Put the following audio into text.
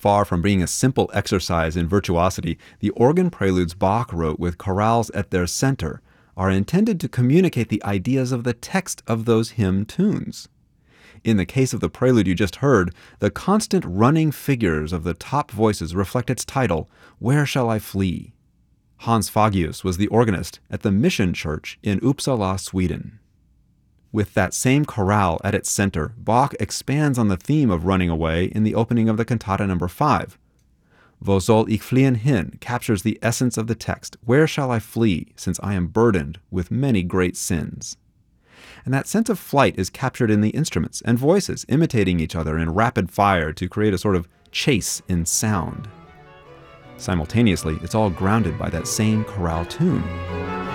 Far from being a simple exercise in virtuosity, the organ preludes Bach wrote with chorales at their center are intended to communicate the ideas of the text of those hymn tunes. In the case of the prelude you just heard, the constant running figures of the top voices reflect its title, Where Shall I Flee? Hans Fagius was the organist at the Mission Church in Uppsala, Sweden. With that same chorale at its center, Bach expands on the theme of running away in the opening of the cantata number 5. Wo soll ich fliehen hin captures the essence of the text, Where shall I flee, since I am burdened with many great sins? And that sense of flight is captured in the instruments and voices imitating each other in rapid fire to create a sort of chase in sound. Simultaneously, it's all grounded by that same chorale tune.